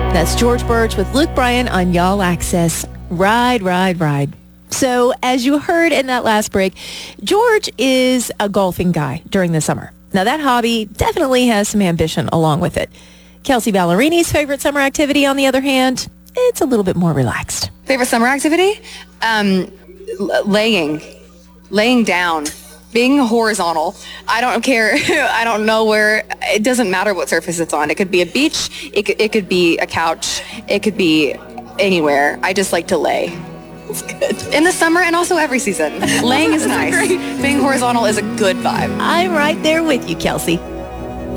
That's George Birch with Luke Bryan on Y'all Access. Ride, ride, ride. So as you heard in that last break, George is a golfing guy during the summer. Now that hobby definitely has some ambition along with it. Kelsey Ballerini's favorite summer activity, on the other hand, it's a little bit more relaxed. Favorite summer activity? Laying down, being horizontal. I don't care. I don't know where. It doesn't matter what surface it's on. It could be a beach. It could be a couch. It could be anywhere. I just like to lay. It's good. In the summer and also every season. Laying is nice. Being horizontal is a good vibe. I'm right there with you, Kelsey.